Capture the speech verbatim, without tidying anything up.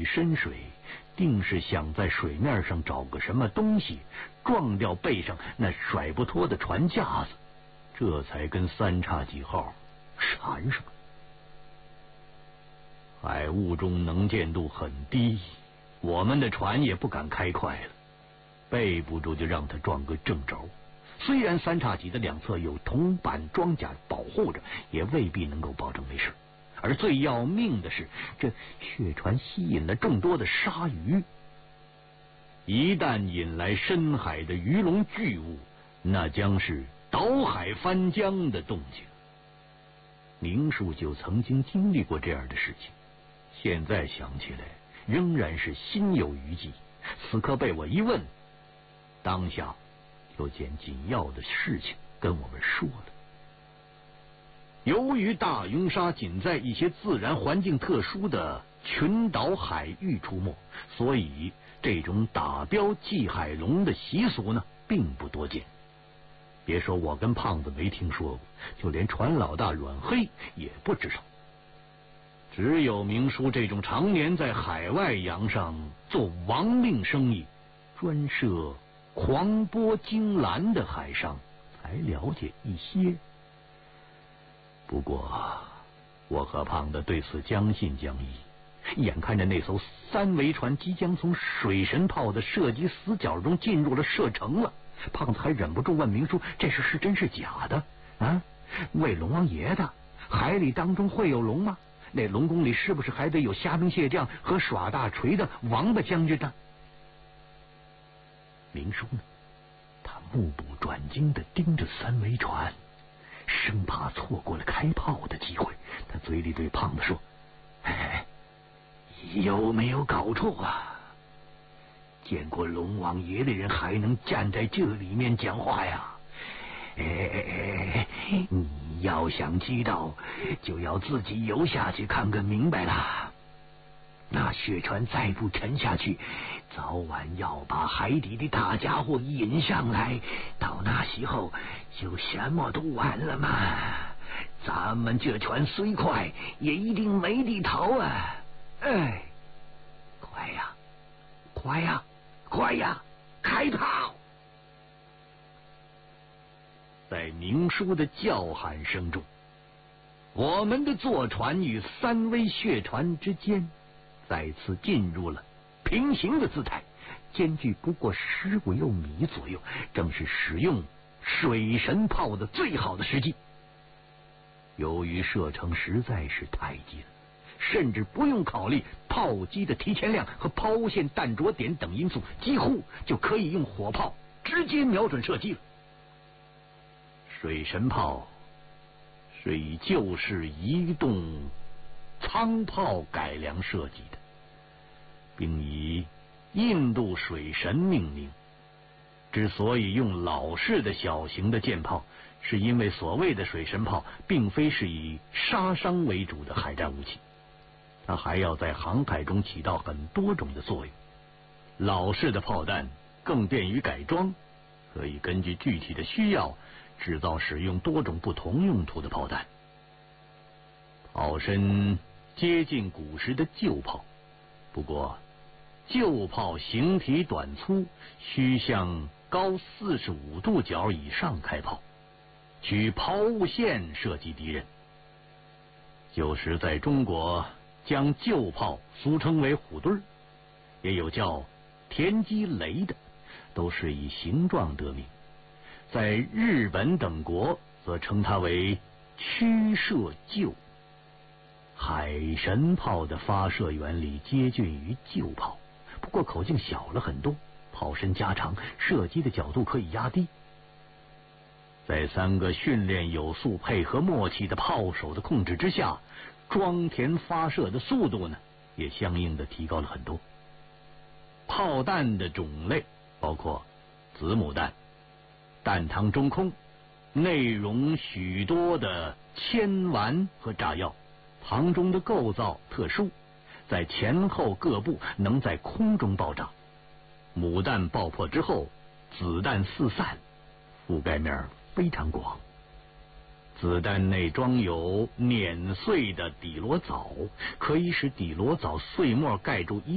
深水，定是想在水面上找个什么东西，撞掉背上那甩不脱的船架子，这才跟三叉戟号缠上。海雾中能见度很低，我们的船也不敢开快了，背不住就让它撞个正着。虽然三叉戟的两侧有铜板装甲保护着，也未必能够保证没事。而最要命的是，这血船吸引了众多的鲨鱼，一旦引来深海的鱼龙巨物，那将是倒海翻江的动静。明叔就曾经经历过这样的事情，现在想起来仍然是心有余悸。此刻被我一问，当下有件紧要的事情跟我们说了。由于大涌鲨仅在一些自然环境特殊的群岛海域出没，所以这种打标祭海龙的习俗呢并不多见。别说我跟胖子没听说过，就连船老大阮黑也不知道。只有明叔这种常年在海外洋上做亡命生意，专涉狂波惊澜的海商才了解一些。不过我和胖子对此将信将疑，眼看着那艘三桅船即将从水神炮的射击死角中进入了射程了，胖子还忍不住问明叔，这是是真是假的啊？喂龙王爷的海里当中会有龙吗？那龙宫里是不是还得有虾兵蟹将和耍大锤的王八将军呢？明叔呢，他目不转睛地盯着三桅船，生怕错过了开炮的机会。他嘴里对胖子说：“哎，有没有搞错啊？见过龙王爷的人还能站在这里面讲话呀？哎，你要想知道，就要自己游下去看个明白啦。那血船再不沉下去，早晚要把海底的大家伙引上来，到那时候就什么都完了嘛。咱们这船虽快，也一定没地逃啊！哎，快呀，快呀，快呀，开炮！”在明叔的叫喊声中，我们的坐船与三桅血船之间再次进入了平行的姿态，间距不过十五六米左右，正是使用水神炮的最好的时机。由于射程实在是太近，甚至不用考虑炮击的提前量和抛线弹着点等因素，几乎就可以用火炮直接瞄准射击了。水神炮是以旧式移动舱炮改良设计的，并以印度水神命名。之所以用老式的小型的舰炮，是因为所谓的水神炮并非是以杀伤为主的海战武器，它还要在航海中起到很多种的作用。老式的炮弹更便于改装，可以根据具体的需要制造使用多种不同用途的炮弹。炮身接近古时的旧炮，不过旧炮形体短粗，需向高四十五度角以上开炮，取抛物线射击敌人。旧时在中国将旧炮俗称为虎墩，也有叫田鸡雷的，都是以形状得名。在日本等国则称它为驱射旧。海神炮的发射原理接近于旧炮，不过口径小了很多，炮身加长，射击的角度可以压低。在三个训练有素、配合默契的炮手的控制之下，装填发射的速度呢也相应的提高了很多。炮弹的种类包括子母弹、弹膛中空，内容许多的铅丸和炸药，膛中的构造特殊，在前后各部能在空中爆炸。母弹爆破之后，子弹四散，覆盖面非常广。子弹内装有碾碎的底螺藻，可以使底螺藻碎末盖住一